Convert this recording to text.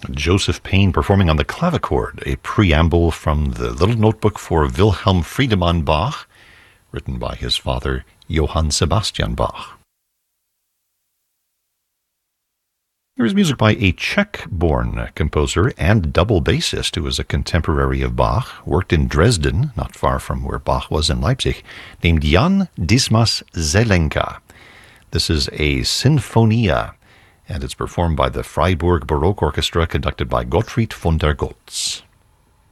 Joseph Payne performing on the clavichord, a preamble from the Little Notebook for Wilhelm Friedemann Bach, written by his father, Johann Sebastian Bach. Here's music by a Czech-born composer and double bassist who was a contemporary of Bach, worked in Dresden, not far from where Bach was in Leipzig, named Jan Dismas Zelenka. This is a Sinfonia, and it's performed by the Freiburg Baroque Orchestra, conducted by Gottfried von der Goltz.